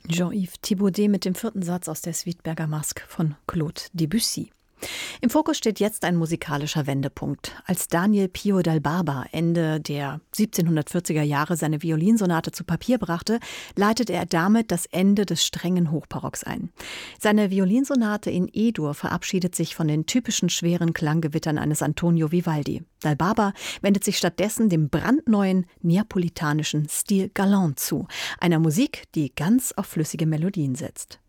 Jean-Yves Thibaudet mit dem 4. Satz aus der Suite Bergamasque von Claude Debussy. Im Fokus steht jetzt ein musikalischer Wendepunkt. Als Daniel Pio dal Barba Ende der 1740er Jahre seine Violinsonate zu Papier brachte, leitet er damit das Ende des strengen Hochbarocks ein. Seine Violinsonate in E-Dur verabschiedet sich von den typischen schweren Klanggewittern eines Antonio Vivaldi. Dal Barba wendet sich stattdessen dem brandneuen neapolitanischen Stil galant zu, einer Musik, die ganz auf flüssige Melodien setzt.